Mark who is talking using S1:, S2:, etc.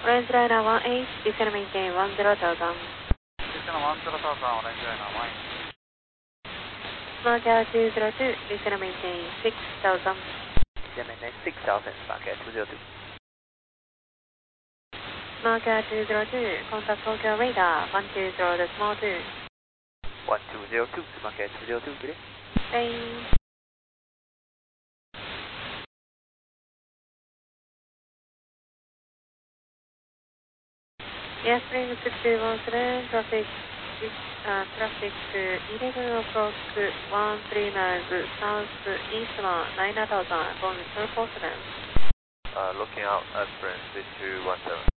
S1: Orange Liner 18, descend maintain 10,000.
S2: Descend 10,000, Orange Liner 18.
S1: Marker 202, descend maintain 6,000.
S3: Descend maintain 6,000, Marker 202.
S1: Marker 202, contact Tokyo radar 120.2.
S3: 1202, Marker 202, clear.
S1: Thanks. Yes, Spring 6217, traffic 11 o'clock 139 south eastbound 9000, going to Portland.
S4: Looking out at Spring 6217.